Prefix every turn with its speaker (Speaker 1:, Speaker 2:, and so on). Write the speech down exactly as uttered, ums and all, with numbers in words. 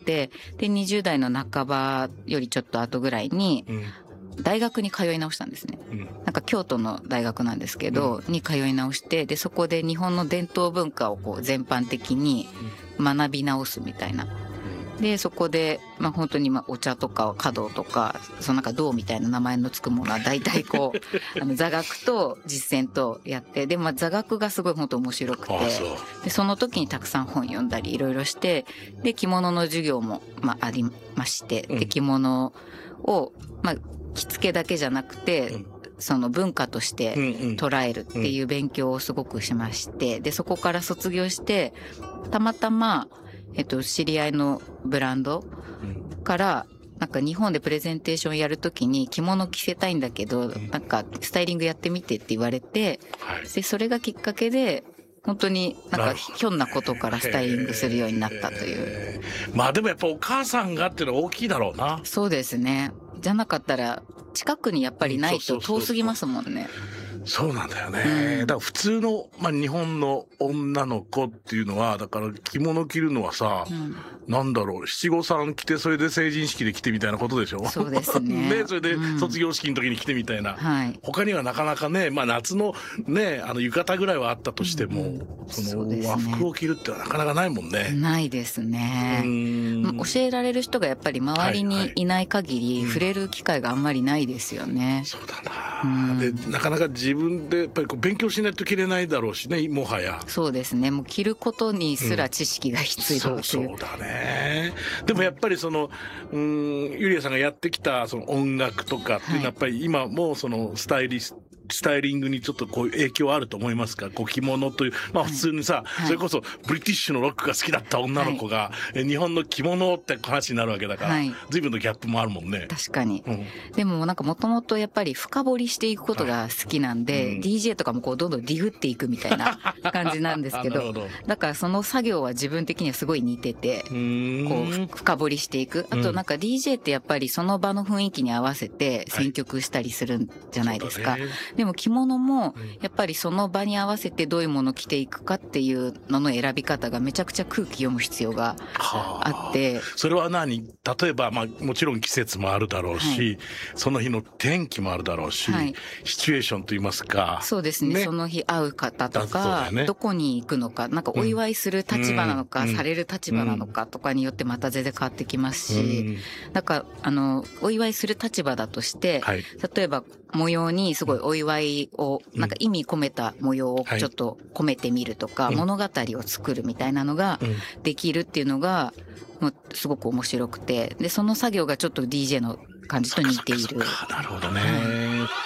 Speaker 1: て、でにじゅう代の半ばよりちょっと後ぐらいに大学に通い直したんですね、うん、なんか京都の大学なんですけど、うん、に通い直して、でそこで日本の伝統文化をこう全般的に学び直すみたいな。でそこで、まあ、本当にまあお茶とか華道とか、そのなんか道みたいな名前のつくものは大体こうあの座学と実践とやって、で、まあ、座学がすごい本当面白くて、でその時にたくさん本読んだりいろいろして、で着物の授業もまあありまして、で着物をまあ着付けだけじゃなくて、その文化として捉えるっていう勉強をすごくしまして、でそこから卒業してたまたまえっと、知り合いのブランドからなんか日本でプレゼンテーションやるときに着物着せたいんだけど、なんかスタイリングやってみてって言われて、でそれがきっかけで本当になんかひょんなことからスタイリングするようになったという。
Speaker 2: まあでもやっぱお母さんがっていうのは大きいだろうな。
Speaker 1: そうですね。じゃなかったら近くにやっぱりないと遠すぎますもんね。
Speaker 2: そうなんだよね、うん、だから普通の、まあ、日本の女の子っていうのはだから着物着るのはさ、うん、なんだろう七五三着てそれで成人式で着てみたいなことでしょ。
Speaker 1: そうですね
Speaker 2: ね、それで卒業式の時に着てみたいな、うんはい、他にはなかなかね、まあ、夏のねあの浴衣ぐらいはあったとしても、うん、その和服を着るってなかなかないもんね。
Speaker 1: ないですね。うん教えられる人がやっぱり周りにいない限り、はいはい、触れる機会があんまりないですよね、
Speaker 2: うん、そうだな、うん、でなかなか自分でやっぱりこう勉強しないと着れないだろうしね、もはや。
Speaker 1: そうですね、もう着ることにすら知識が必要、うん、
Speaker 2: そうそうだね。でもやっぱりそのうんゆりあさんがやってきたその音楽とかっていうのはやっぱり今もそのスタイリストスタイリングにちょっとこういう影響あると思いますか？こう着物という、まあ普通にさ、はい、それこそブリティッシュのロックが好きだった女の子が、はい、日本の着物って話になるわけだから、はい、随分のギャップもあるもんね。
Speaker 1: 確かに。うん、でもなんかもともとやっぱり深掘りしていくことが好きなんで、はいうん、ディージェー とかもこうどんどんディグっていくみたいな感じなんですけど、どだからその作業は自分的にはすごい似てて、こう深掘りしていく。あとなんか ディージェー ってやっぱりその場の雰囲気に合わせて選曲したりするんじゃないですか。はいね、でも着物もやっぱりその場に合わせてどういうものを着ていくかっていうのの選び方がめちゃくちゃ空気読む必要があって、
Speaker 2: それは何例えば、まあ、もちろん季節もあるだろうし、はい、その日の天気もあるだろうし、はい、シチュエーションといいますか。
Speaker 1: そうですね、ねその日会う方とか、ね、どこに行くのか、なんかお祝いする立場なのか、うん、される立場なのかとかによってまた全然変わってきますし、うん、だからあのお祝いする立場だとして、はい、例えば模様にすごいお祝いをなんか意味込めた模様をちょっと込めてみるとか、はい、物語を作るみたいなのができるっていうのがもうすごく面白くて、でその作業がちょっと ディージェー の感じと似ている。
Speaker 2: なるほどね、はい